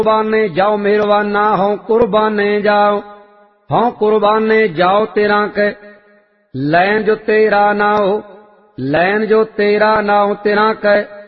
कुर्बाने जाओ मेहरबाना हों कुर्बाने जाओ, हों कुर्बाने जाओ तेरा के लैन जो तेरा ना हो, लैन जो तेरा ना हो तेरा के